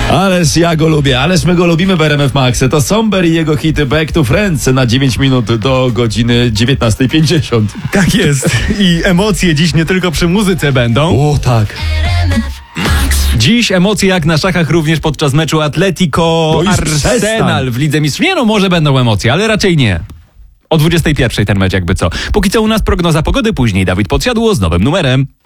Ależ ja go lubię, ależ my go lubimy w RMF Maxie. To Somber i jego hity Back to Friends na 9 minut do godziny 19:50. Tak jest. I emocje dziś nie tylko przy muzyce będą. O tak. Dziś emocje jak na szachach również podczas meczu Atletico No już Arsenal przestań. w Lidze Mistrzów. Nie no, może będą emocje, ale raczej nie. O 21:00 ten mecz jakby co. Póki co u nas prognoza pogody, później Dawid Podsiadło z nowym numerem.